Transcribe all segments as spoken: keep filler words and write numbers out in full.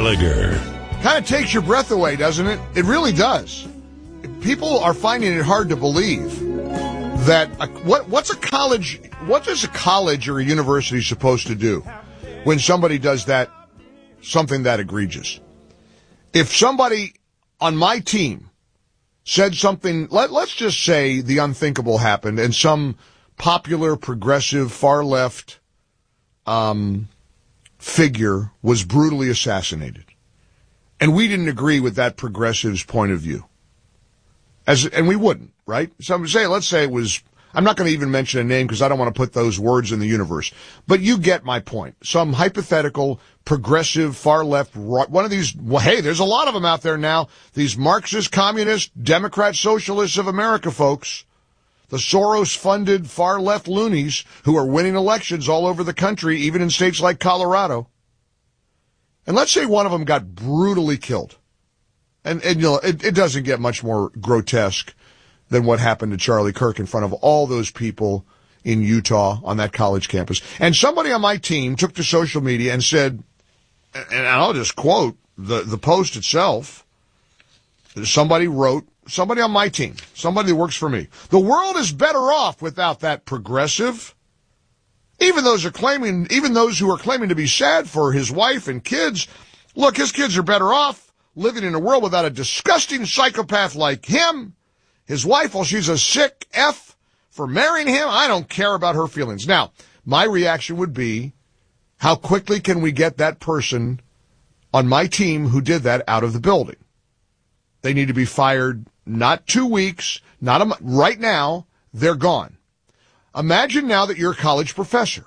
Gallagher. Kind of takes your breath away, doesn't it? It really does. People are finding it hard to believe that a, what what's a college what is a college or a university supposed to do when somebody does that, something that egregious? If somebody on my team said something, let, let's just say the unthinkable happened and some popular, progressive, far-left um, figure was brutally assassinated, and we didn't agree with that progressive's point of view. As and we wouldn't, right? So say, let's say it was, I'm not going to even mention a name because I don't want to put those words in the universe, but you get my point. Some hypothetical, progressive, far-left, one of these, well, hey, there's a lot of them out there now, these Marxist, communist, Democrat, socialists of America, folks. The Soros-funded far-left loonies who are winning elections all over the country, even in states like Colorado. And let's say one of them got brutally killed. And, and you know, it, it doesn't get much more grotesque than what happened to Charlie Kirk in front of all those people in Utah on that college campus. And somebody on my team took to social media and said, and I'll just quote the, the post itself, somebody wrote, somebody on my team, somebody that works for me, the world is better off without that progressive. Even those are claiming, even those who are claiming to be sad for his wife and kids, look, his kids are better off living in a world without a disgusting psychopath like him. His wife, well, she's a sick F for marrying him. I don't care about her feelings. Now, my reaction would be, how quickly can we get that person on my team who did that out of the building? They need to be fired, not two weeks, not a month. Right now, they're gone. Imagine now that you're a college professor.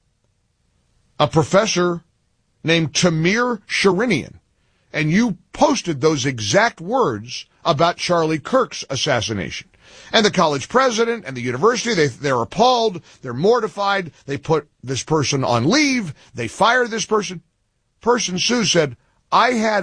A professor named Tamir Sharinian. And you posted those exact words about Charlie Kirk's assassination. And the college president and the university, they, they're appalled, they're mortified, they put this person on leave, they fire this person. Person Sue said, I had